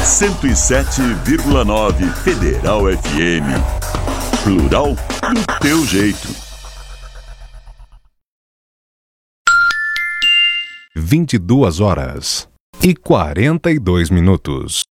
107,9 Federal FM. Plural do teu jeito. 22h42.